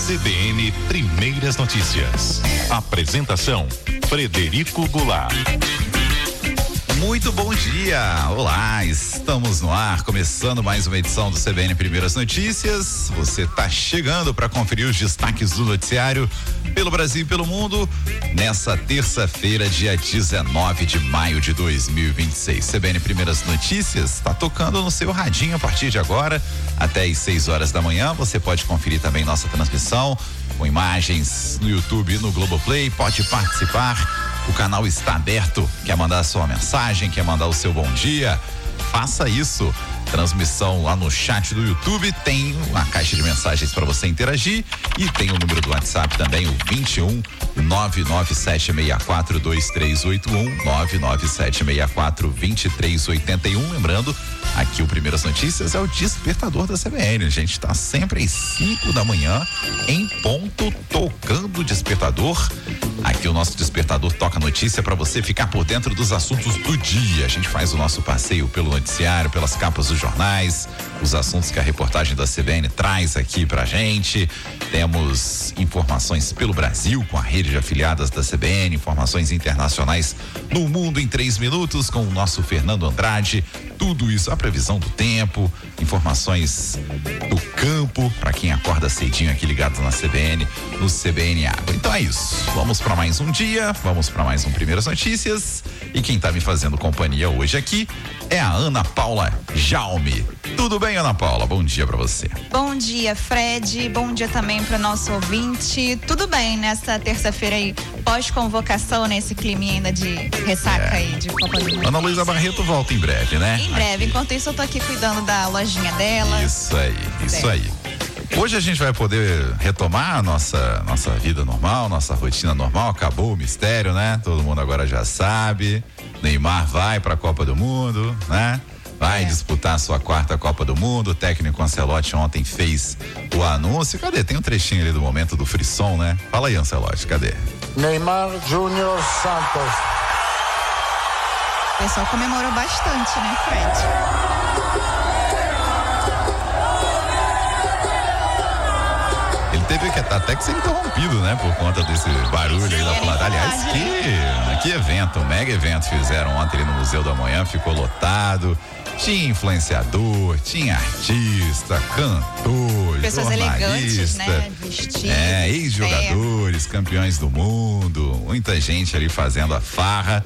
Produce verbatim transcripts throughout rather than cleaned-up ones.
C B N Primeiras Notícias. Apresentação: Frederico Goulart. Muito bom dia, olá, estamos no ar, começando mais uma edição do C B N Primeiras Notícias. Você está chegando para conferir os destaques do noticiário pelo Brasil e pelo mundo nessa terça-feira, dia dezenove de maio de dois mil e vinte e seis. C B N Primeiras Notícias está tocando no seu radinho a partir de agora até às seis horas da manhã. Você pode conferir também nossa transmissão com imagens no YouTube e no Globoplay. Pode participar. O canal está aberto. Quer mandar a sua mensagem, quer mandar o seu bom dia? Faça isso. Transmissão lá no chat do YouTube, tem uma caixa de mensagens para você interagir e tem o número do WhatsApp também, o vinte e um, nove nove sete seis quatro, dois três oito um, nove nove sete seis quatro, dois três oito um. Lembrando, aqui o Primeiras Notícias é o despertador da C B N. A gente está sempre às cinco da manhã em ponto, tocando o despertador. Aqui o nosso despertador toca notícia para você ficar por dentro dos assuntos do dia. A gente faz o nosso passeio pelo noticiário, pelas capas dos jornais, os assuntos que a reportagem da C B N traz aqui pra gente. Temos informações pelo Brasil com a rede de afiliadas da C B N, informações internacionais no mundo em três minutos com o nosso Fernando Andrade. Tudo isso, a previsão do tempo, informações do campo, para quem acorda cedinho aqui ligado na C B N, no C B N Agro. Então é isso, vamos para mais um dia, vamos para mais um Primeiras Notícias, e quem tá me fazendo companhia hoje aqui é a Ana Paula Jaume. Tudo bem, Ana Paula? Bom dia para você. Bom dia, Fred. Bom dia também para o nosso ouvinte. Tudo bem nessa terça-feira aí, pós-convocação, nesse clima ainda de ressaca é. aí de Copa do Mundo. Ana Luísa Barreto volta em breve, né? Em breve. Aqui. Enquanto isso, eu tô aqui cuidando da lojinha dela. Isso aí, isso é. aí. Hoje a gente vai poder retomar a nossa, nossa vida normal, nossa rotina normal. Acabou o mistério, né? Todo mundo agora já sabe. Neymar vai para a Copa do Mundo, né? Vai é. disputar a sua quarta Copa do Mundo. O técnico Ancelotti ontem fez o anúncio. Cadê? Tem um trechinho ali do momento do frisson, né? Fala aí, Ancelotti, cadê? Neymar Júnior Santos. O pessoal comemorou bastante, né, Fred? Teve que até que ser interrompido, né? Por conta desse barulho aí da plateia. Aliás, que, que evento, um mega evento fizeram ontem ali no Museu da Manhã, ficou lotado. Tinha influenciador, tinha artista, cantor, pessoas elegantes, né? Vestidos, é, ex-jogadores, é. campeões do mundo, muita gente ali fazendo a farra,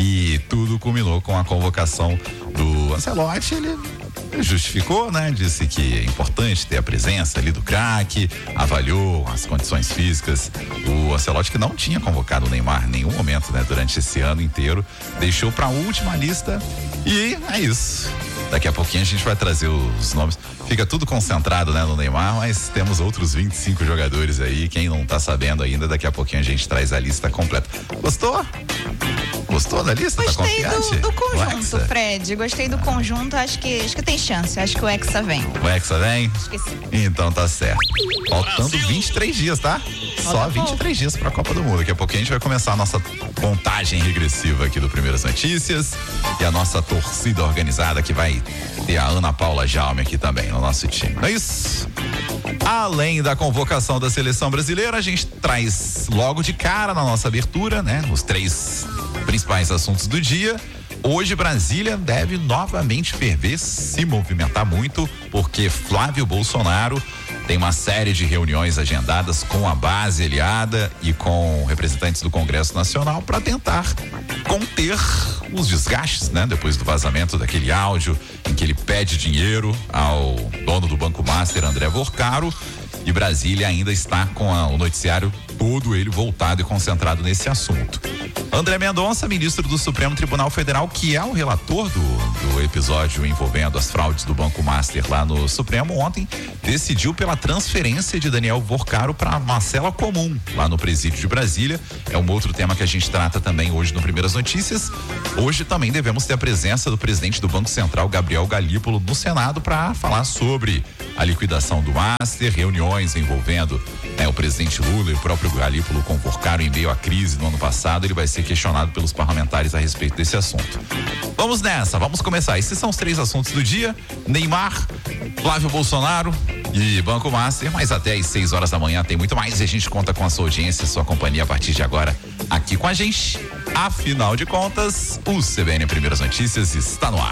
e tudo culminou com a convocação do Ancelotti. Ele justificou, né? Disse que é importante ter a presença ali do craque, avaliou as condições físicas. O Ancelotti, que não tinha convocado o Neymar em nenhum momento, né? Durante esse ano inteiro, deixou para a última lista, e é isso. Daqui a pouquinho a gente vai trazer os nomes. Fica tudo concentrado, né, no Neymar, mas temos outros vinte e cinco jogadores aí. Quem não tá sabendo ainda, daqui a pouquinho a gente traz a lista completa. Gostou? Gostou da lista? Gostei tá do, do conjunto, Fred. Gostei do ah. conjunto. Acho que, acho que tem chance. Acho que o Hexa vem. O Hexa vem? Acho que sim. Então tá certo. Faltando Brasil. vinte e três dias, tá? Só vinte e três dias pra Copa do Mundo. Daqui a pouquinho a gente vai começar a nossa contagem regressiva aqui do Primeiras Notícias. E a nossa torcida organizada, que vai ter a Ana Paula Jaume aqui também no nosso time. Não é isso? Além da convocação da seleção brasileira, a gente traz logo de cara na nossa abertura, né? Os três principais assuntos do dia. Hoje Brasília deve novamente ferver, se movimentar muito, porque Flávio Bolsonaro tem uma série de reuniões agendadas com a base aliada e com representantes do Congresso Nacional para tentar conter os desgastes, né? Depois do vazamento daquele áudio em que ele pede dinheiro ao dono do Banco Master, André Vorcaro, e Brasília ainda está com a, o noticiário todo ele voltado e concentrado nesse assunto. André Mendonça, ministro do Supremo Tribunal Federal, que é o relator do, do episódio envolvendo as fraudes do Banco Master lá no Supremo, ontem decidiu pela transferência de Daniel Vorcaro para uma cela comum lá no presídio de Brasília. É um outro tema que a gente trata também hoje no Primeiras Notícias. Hoje também devemos ter a presença do presidente do Banco Central, Gabriel Galípolo, no Senado para falar sobre a liquidação do Master, reuniões questões envolvendo né, o presidente Lula e o próprio Galípolo Convocaram em meio à crise no ano passado. Ele vai ser questionado pelos parlamentares a respeito desse assunto. Vamos nessa, vamos começar. Esses são os três assuntos do dia: Neymar, Flávio Bolsonaro e Banco Master. Mas até às seis horas da manhã tem muito mais e a gente conta com a sua audiência, sua companhia a partir de agora aqui com a gente. Afinal de contas, o C B N Primeiras Notícias está no ar.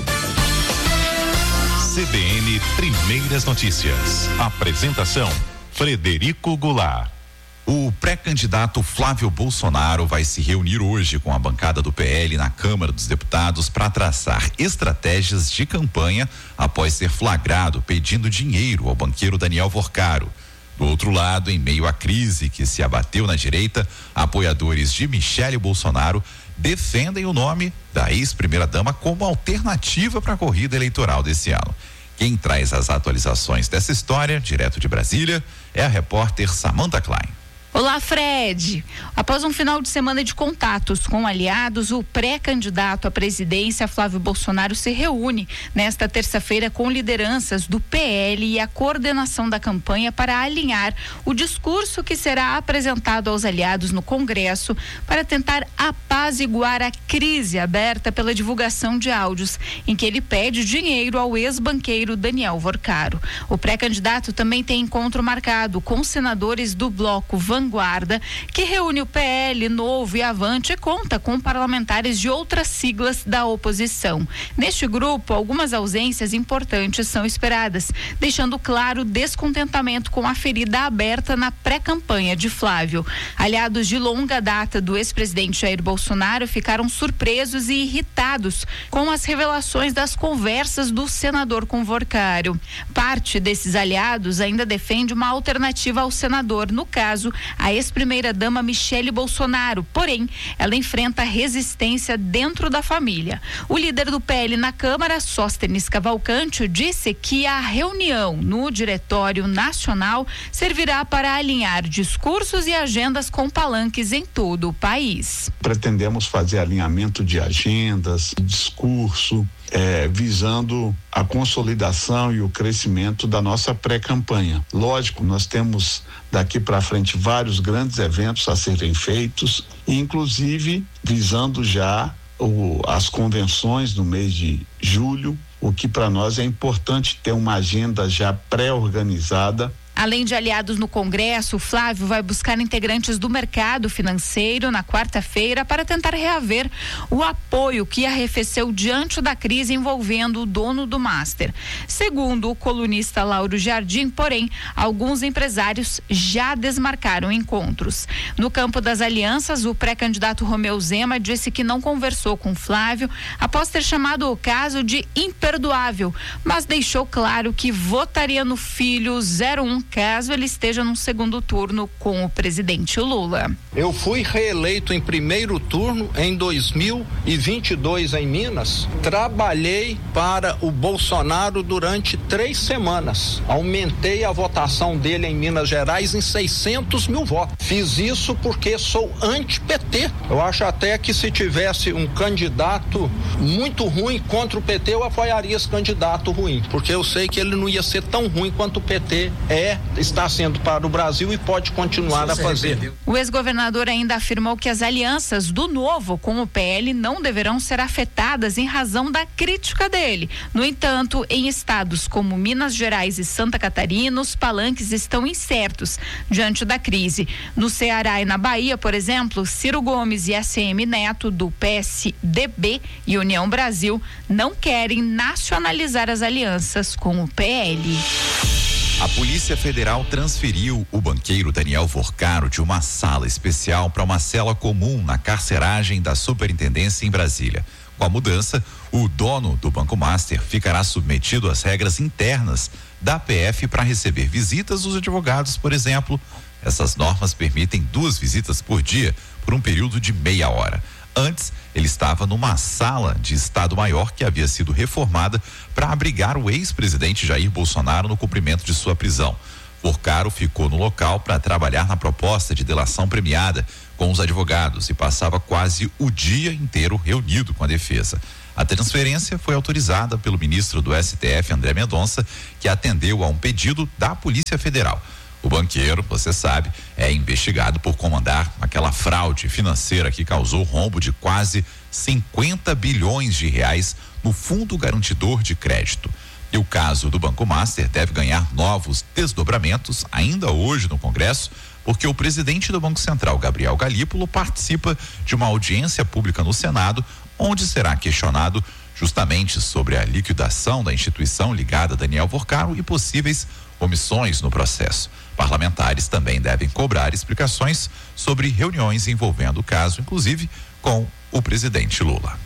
C B N Primeiras Notícias. Apresentação: Frederico Goulart. O pré-candidato Flávio Bolsonaro vai se reunir hoje com a bancada do P L na Câmara dos Deputados para traçar estratégias de campanha após ser flagrado pedindo dinheiro ao banqueiro Daniel Vorcaro. Do outro lado, em meio à crise que se abateu na direita, apoiadores de Michele Bolsonaro defendem o nome da ex-primeira-dama como alternativa para a corrida eleitoral desse ano. Quem traz as atualizações dessa história, direto de Brasília, é a repórter Samantha Klein. Olá, Fred. Após um final de semana de contatos com aliados, o pré-candidato à presidência, Flávio Bolsonaro, se reúne nesta terça-feira com lideranças do P L e a coordenação da campanha para alinhar o discurso que será apresentado aos aliados no Congresso para tentar apaziguar a crise aberta pela divulgação de áudios em que ele pede dinheiro ao ex-banqueiro Daniel Vorcaro. O pré-candidato também tem encontro marcado com senadores do bloco Vanguarda, que reúne o P L, Novo e Avante e conta com parlamentares de outras siglas da oposição. Neste grupo, algumas ausências importantes são esperadas, deixando claro o descontentamento com a ferida aberta na pré-campanha de Flávio. Aliados de longa data do ex-presidente Jair Bolsonaro ficaram surpresos e irritados com as revelações das conversas do senador com Vorcaro. Parte desses aliados ainda defende uma alternativa ao senador, no caso, a ex-primeira-dama Michele Bolsonaro, porém, ela enfrenta resistência dentro da família. O líder do P L na Câmara, Sóstenes Cavalcante, disse que a reunião no Diretório Nacional servirá para alinhar discursos e agendas com palanques em todo o país. Pretendemos fazer alinhamento de agendas, discurso, É, visando a consolidação e o crescimento da nossa pré-campanha. Lógico, nós temos daqui para frente vários grandes eventos a serem feitos, inclusive visando já o, as convenções no mês de julho, o que para nós é importante ter uma agenda já pré-organizada. Além de aliados no Congresso, Flávio vai buscar integrantes do mercado financeiro na quarta-feira para tentar reaver o apoio que arrefeceu diante da crise envolvendo o dono do Master. Segundo o colunista Lauro Jardim, porém, alguns empresários já desmarcaram encontros. No campo das alianças, o pré-candidato Romeu Zema disse que não conversou com Flávio após ter chamado o caso de imperdoável, mas deixou claro que votaria no filho zero um caso ele esteja no segundo turno com o presidente Lula. Eu fui reeleito em primeiro turno em dois mil e vinte e dois em Minas. Trabalhei para o Bolsonaro durante três semanas. Aumentei a votação dele em Minas Gerais em seiscentos mil votos. Fiz isso porque sou anti-P T. Eu acho até que se tivesse um candidato muito ruim contra o P T, eu apoiaria esse candidato ruim, porque eu sei que ele não ia ser tão ruim quanto o P T é, está sendo para o Brasil e pode continuar a fazer. O ex-governador ainda afirmou que as alianças do Novo com o P L não deverão ser afetadas em razão da crítica dele. No entanto, em estados como Minas Gerais e Santa Catarina, os palanques estão incertos diante da crise. No Ceará e na Bahia, por exemplo, Ciro Gomes e A C M Neto, do P S D B e União Brasil, não querem nacionalizar as alianças com o P L. A Polícia Federal transferiu o banqueiro Daniel Vorcaro de uma sala especial para uma cela comum na carceragem da Superintendência em Brasília. Com a mudança, o dono do Banco Master ficará submetido às regras internas da P F para receber visitas dos advogados, por exemplo. Essas normas permitem duas visitas por dia, por um período de meia hora. Antes, ele estava numa sala de Estado-Maior que havia sido reformada para abrigar o ex-presidente Jair Bolsonaro no cumprimento de sua prisão. Vorcaro ficou no local para trabalhar na proposta de delação premiada com os advogados e passava quase o dia inteiro reunido com a defesa. A transferência foi autorizada pelo ministro do S T F, André Mendonça, que atendeu a um pedido da Polícia Federal. O banqueiro, você sabe, é investigado por comandar aquela fraude financeira que causou rombo de quase cinquenta bilhões de reais no Fundo Garantidor de Crédito. E o caso do Banco Master deve ganhar novos desdobramentos ainda hoje no Congresso, porque o presidente do Banco Central, Gabriel Galípolo, participa de uma audiência pública no Senado, onde será questionado justamente sobre a liquidação da instituição ligada a Daniel Porcaro e possíveis omissões no processo. Parlamentares também devem cobrar explicações sobre reuniões envolvendo o caso, inclusive com o presidente Lula.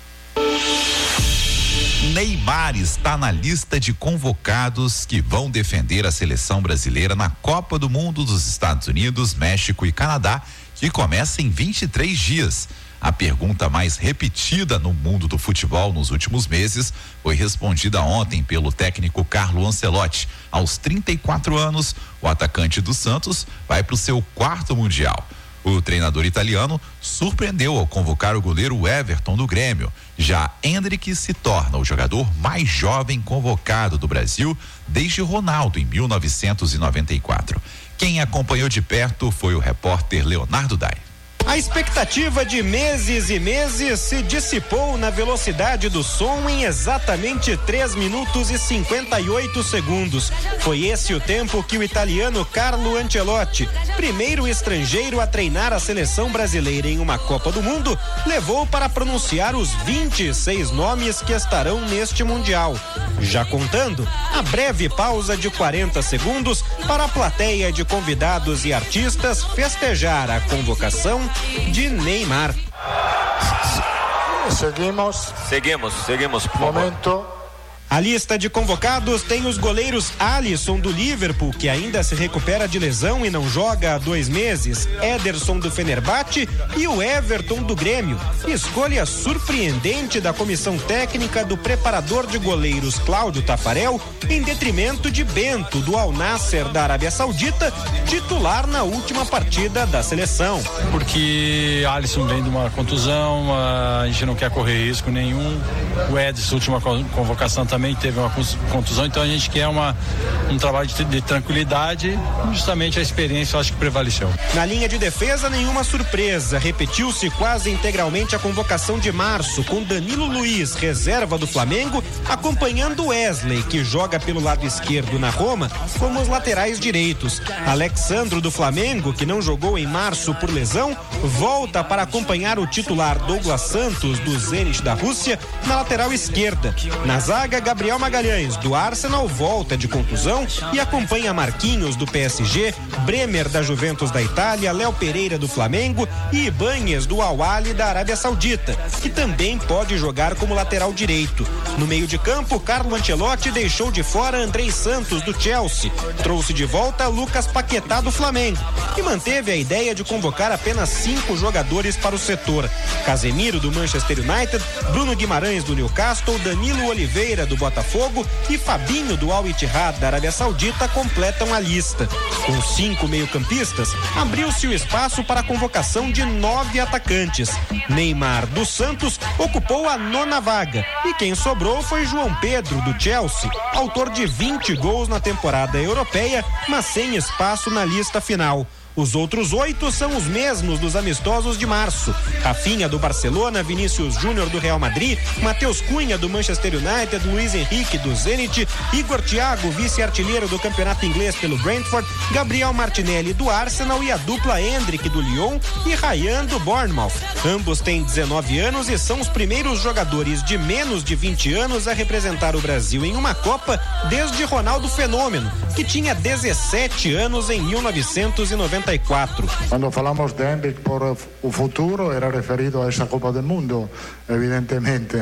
Neymar está na lista de convocados que vão defender a seleção brasileira na Copa do Mundo dos Estados Unidos, México e Canadá, que começa em vinte e três dias. A pergunta mais repetida no mundo do futebol nos últimos meses foi respondida ontem pelo técnico Carlo Ancelotti. Aos trinta e quatro anos, o atacante do Santos vai para o seu quarto mundial. O treinador italiano surpreendeu ao convocar o goleiro Everton do Grêmio. Já Endrick se torna o jogador mais jovem convocado do Brasil desde Ronaldo em mil novecentos e noventa e quatro. Quem acompanhou de perto foi o repórter Leonardo Dai. A expectativa de meses e meses se dissipou na velocidade do som em exatamente três minutos e cinquenta e oito segundos. Foi esse o tempo que o italiano Carlo Ancelotti, primeiro estrangeiro a treinar a seleção brasileira em uma Copa do Mundo, levou para pronunciar os vinte e seis nomes que estarão neste Mundial. Já contando a breve pausa de quarenta segundos para a plateia de convidados e artistas festejar a convocação de Neymar. Seguimos. Seguimos, seguimos, por favor. Momento. A lista de convocados tem os goleiros Alisson do Liverpool, que ainda se recupera de lesão e não joga há dois meses, Ederson do Fenerbahçe e o Everton do Grêmio. Escolha surpreendente da comissão técnica do preparador de goleiros Cláudio Tafarel, em detrimento de Bento do Al Nassr da Arábia Saudita, titular na última partida da seleção. Porque Alisson vem de uma contusão, a gente não quer correr risco nenhum. O Edson, última convocação, também teve uma contusão, então a gente quer uma, um trabalho de, de tranquilidade, justamente a experiência eu acho que prevaleceu. Na linha de defesa, nenhuma surpresa, repetiu-se quase integralmente a convocação de março, com Danilo Luiz, reserva do Flamengo, acompanhando Wesley, que joga pelo lado esquerdo na Roma, como os laterais direitos. Alexandro do Flamengo, que não jogou em março por lesão, volta para acompanhar o titular Douglas Santos, do Zenit da Rússia, na lateral esquerda. Na zaga, Gabriel Magalhães, do Arsenal, volta de contusão e acompanha Marquinhos, do P S G, Bremer, da Juventus da Itália, Léo Pereira, do Flamengo e Ibanez, do Al Ahly, da Arábia Saudita, que também pode jogar como lateral direito. No meio de campo, Carlo Ancelotti deixou de fora Andrei Santos, do Chelsea, trouxe de volta Lucas Paquetá, do Flamengo, e manteve a ideia de convocar apenas cinco jogadores para o setor: Casemiro, do Manchester United, Bruno Guimarães, do Newcastle, Danilo Oliveira, do Botafogo e Fabinho, do Al Ittihad da Arábia Saudita, completam a lista. Com cinco meio-campistas, abriu-se o espaço para a convocação de nove atacantes. Neymar, do Santos, ocupou a nona vaga e quem sobrou foi João Pedro, do Chelsea, autor de vinte gols na temporada europeia, mas sem espaço na lista final. Os outros oito são os mesmos dos amistosos de março: Rafinha, do Barcelona, Vinícius Júnior, do Real Madrid, Matheus Cunha, do Manchester United, Luiz Henrique, do Zenit, Igor Thiago, vice-artilheiro do campeonato inglês pelo Brentford, Gabriel Martinelli, do Arsenal, e a dupla Endrick, do Lyon, e Ryan, do Bournemouth. Ambos têm dezenove anos e são os primeiros jogadores de menos de vinte anos a representar o Brasil em uma Copa desde Ronaldo Fenômeno, que tinha dezessete anos em mil novecentos e noventa e quatro. Quando falamos de Endrick por o futuro, era referido a essa Copa do Mundo, evidentemente.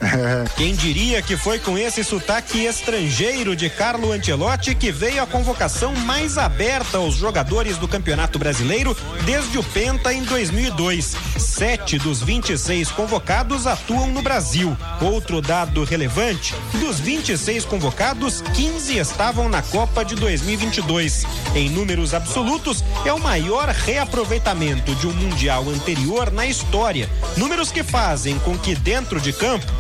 Quem diria que foi com esse sotaque estrangeiro de Carlo Ancelotti que veio a convocação mais aberta aos jogadores do Campeonato Brasileiro desde o Penta em dois mil e dois. Sete dos vinte e seis convocados atuam no Brasil. Outro dado relevante: dos vinte e seis convocados, quinze estavam na Copa de dois mil e vinte e dois. Em números absolutos, é o maior reaproveitamento de um Mundial anterior na história. Números que fazem com que dentro de campo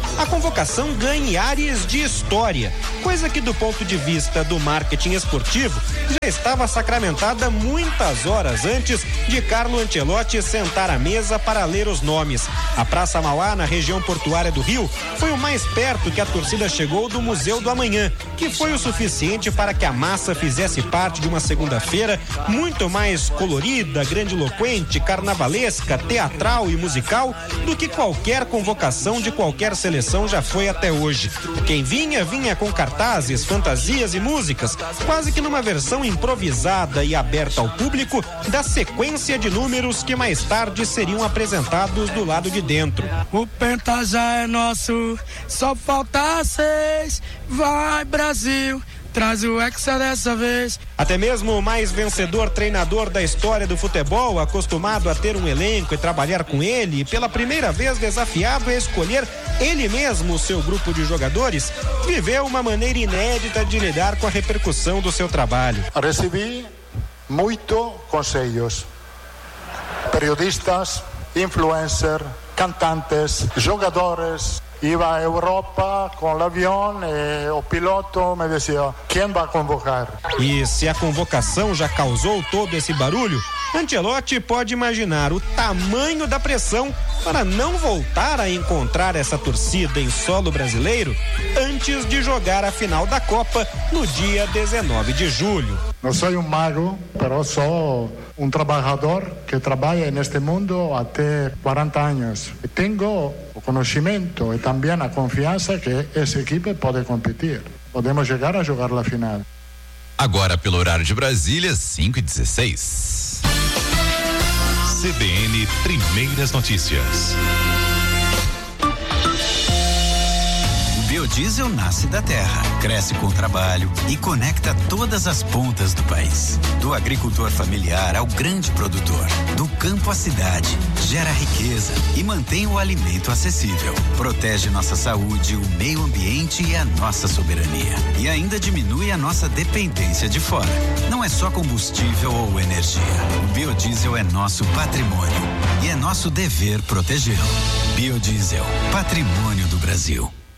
a convocação ganhe ares de história, coisa que do ponto de vista do marketing esportivo já estava sacramentada muitas horas antes de Carlo Ancelotti sentar à mesa para ler os nomes. A Praça Mauá, na região portuária do Rio, foi o mais perto que a torcida chegou do Museu do Amanhã, que foi o suficiente para que a massa fizesse parte de uma segunda-feira muito mais colorida, grandiloquente, carnavalesca, teatral e musical do que qualquer convocação de qualquer seleção já foi até hoje. Quem vinha, vinha com cartazes, fantasias e músicas, quase que numa versão improvisada e aberta ao público da sequência de números que mais tarde seriam apresentados do lado de dentro. O Penta já é nosso, só falta seis, vai Brasil, traz o Hexa dessa vez. Até mesmo o mais vencedor treinador da história do futebol, acostumado a ter um elenco e trabalhar com ele, pela primeira vez desafiado a escolher ele mesmo o seu grupo de jogadores, viveu uma maneira inédita de lidar com a repercussão do seu trabalho. Recebi muito conselhos. Periodistas, influencers, cantantes, jogadores. Iba a Europa com o avião e o piloto me dizia: quem vai convocar? E se a convocação já causou todo esse barulho, Ancelotti pode imaginar o tamanho da pressão para não voltar a encontrar essa torcida em solo brasileiro antes de jogar a final da Copa no dia dezenove de julho. Não sou um mago, mas sou um trabalhador que trabalha neste mundo até quarenta anos. E tenho o conhecimento e também a confiança que essa equipe pode competir. Podemos chegar a jogar a final. Agora, pelo horário de Brasília, cinco e dezesseis. C B N Primeiras Notícias. Biodiesel nasce da terra, cresce com o trabalho e conecta todas as pontas do país. Do agricultor familiar ao grande produtor, do campo à cidade, gera riqueza e mantém o alimento acessível. Protege nossa saúde, o meio ambiente e a nossa soberania. E ainda diminui a nossa dependência de fora. Não é só combustível ou energia. O biodiesel é nosso patrimônio e é nosso dever protegê-lo. Biodiesel, patrimônio do Brasil.